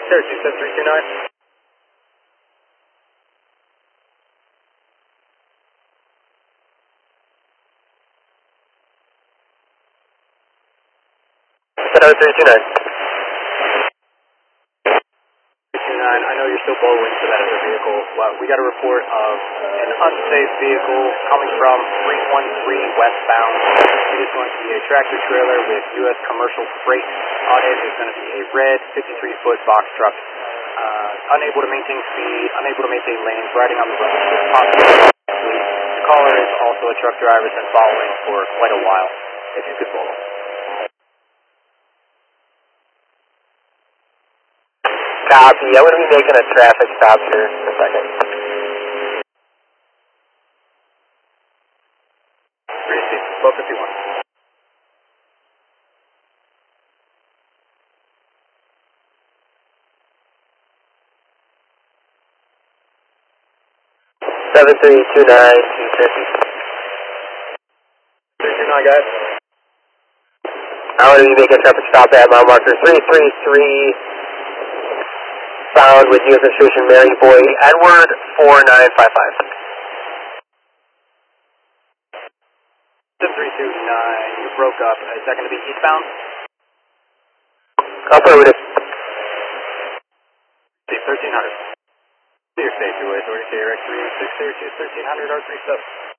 Syracuse 7329. Set 0329. 329, I know you're still blowing to that other vehicle. Well, we got a report of an unsafe vehicle coming from 313 westbound. It is going to be a tractor trailer with U.S. commercial freight on it. It's going to be a red 53-foot box truck. Unable to maintain speed, unable to maintain lanes, riding on the road. The caller is also a truck driver, has been following for quite a while. If you could follow. Copy. I'm going to be making a traffic stop here in a second. Receive 1251. Seven 329 250. 329, guys. I'm going to be making a traffic stop at mile marker 333, found with U.S. registration Mary Boy Edward 4955. 329, you broke up. Is that going to be eastbound? Affirmative. 1300. Your safety way, authority KRX 386 Syracuse 1300 R37.